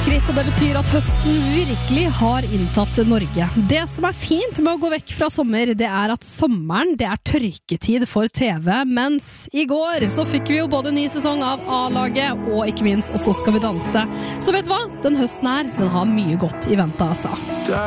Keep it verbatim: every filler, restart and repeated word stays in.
skritt, og det betyr at høsten virkelig har inntatt Norge. Det som er fint med å gå vekk fra sommer, det er at sommeren, det er tørketid for T V, mens i går så fikk vi jo både ny sesong av A-laget, og ikke minst, og så skal vi danse. Så vet du hva? Den høsten her, den har mye godt i vente, altså.